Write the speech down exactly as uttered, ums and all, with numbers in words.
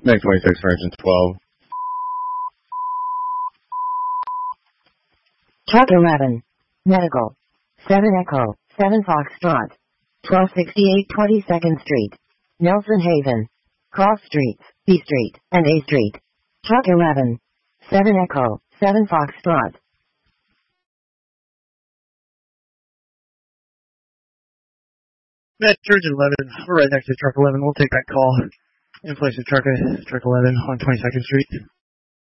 Next twenty-six for engine twelve. Truck eleven. Medical. seven Echo. seven Foxtrot. twelve sixty-eight twenty-second Street. Nelson Haven. Cross Streets, B Street, and A Street. Truck eleven. seven Echo. seven Foxtrot. Met Surgeon eleven. We're right next to truck eleven. We'll take that call. In place of truck, truck eleven on twenty-second Street.